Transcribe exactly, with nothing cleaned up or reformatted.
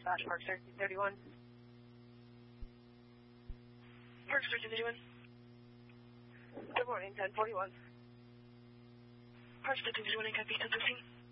dispatch, Park thirteen thirty-one. Park thirteen thirty-one. Good morning, ten forty-one. Park thirteen thirty-one, I copy ten fifteen.